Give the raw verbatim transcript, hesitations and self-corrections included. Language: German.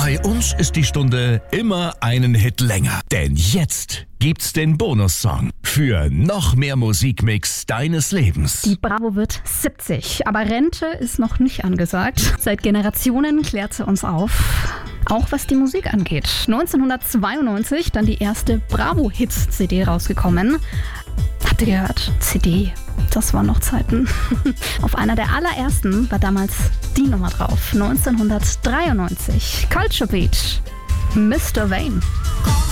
Bei uns ist die Stunde immer einen Hit länger. Denn jetzt gibt's den Bonussong für noch mehr Musikmix deines Lebens. Die Bravo wird siebzig, aber Rente ist noch nicht angesagt. Seit Generationen klärt sie uns auf. Auch was die Musik angeht. neunzehnhundertzweiundneunzig dann die erste Bravo-Hits-C D rausgekommen. Habt ihr gehört? C D. Das waren noch Zeiten. Auf einer der allerersten war damals die Nummer drauf. neunzehnhundertdreiundneunzig. Culture Beat. Mister Vane.